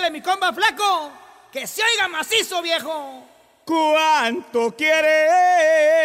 de mi compa flaco. Que se oiga macizo, viejo. ¿Cuánto quieres